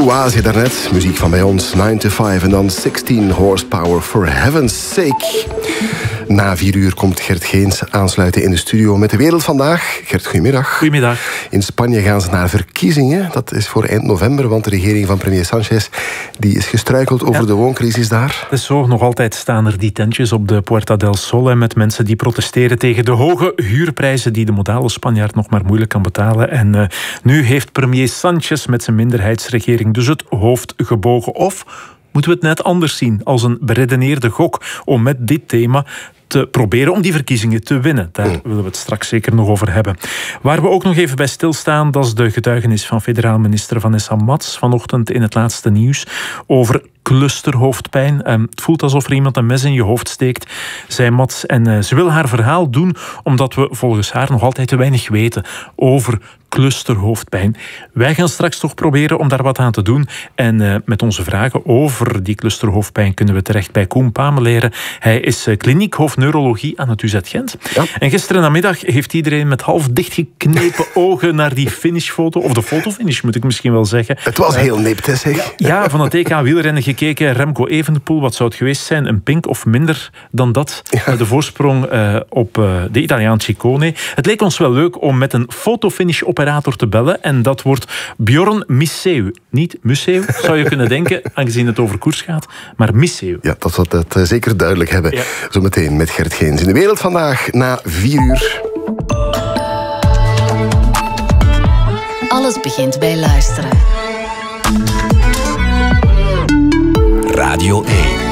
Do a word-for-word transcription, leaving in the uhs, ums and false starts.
Oase daarnet, muziek van bij ons, nine to five en dan sixteen horsepower, for heaven's sake. Na vier uur komt Gert Geens aansluiten in de studio met De Wereld Vandaag. Gert, goedemiddag. Goedemiddag. In Spanje gaan ze naar verkiezingen. Dat is voor eind november, want de regering van premier Sánchez die is gestruikeld over ja. de wooncrisis daar. Het is zo, nog altijd staan er die tentjes op de Puerta del Sol met mensen die protesteren tegen de hoge huurprijzen die de modale Spanjaard nog maar moeilijk kan betalen. En uh, nu heeft premier Sánchez met zijn minderheidsregering dus het hoofd gebogen. Of moeten we het net anders zien, als een beredeneerde gok om met dit thema te proberen om die verkiezingen te winnen. Daar mm. willen we het straks zeker nog over hebben. Waar we ook nog even bij stilstaan, dat is de getuigenis van federaal minister Vanessa Mats vanochtend in het laatste nieuws over clusterhoofdpijn. Um, het voelt alsof er iemand een mes in je hoofd steekt, zei Mats. En uh, ze wil haar verhaal doen omdat we volgens haar nog altijd te weinig weten over clusterhoofdpijn. Wij gaan straks toch proberen om daar wat aan te doen. En uh, met onze vragen over die clusterhoofdpijn kunnen we terecht bij Koen Pameleren. Hij is uh, kliniekhoofd neurologie aan het U Z Gent. Ja. En gisteren namiddag heeft iedereen met half dichtgeknepen ogen naar die finishfoto, of de fotofinish moet ik misschien wel zeggen. Het was uh, heel nipt, hè, zeg. Ja, van het E K wielrennen gekeken. Remco Evenepoel, wat zou het geweest zijn? Een pink of minder dan dat? Ja. De voorsprong uh, op uh, de Italiaan Ciccone. Het leek ons wel leuk om met een fotofinish operator te bellen. En dat wordt Bjorn Misseu. Niet Museu, zou je kunnen denken, aangezien het over koers gaat. Maar Misseu. Ja, dat zal het uh, zeker duidelijk hebben. Ja. Zometeen met Gert Geens in De Wereld Vandaag na vier uur. Alles begint bij luisteren. Radio één.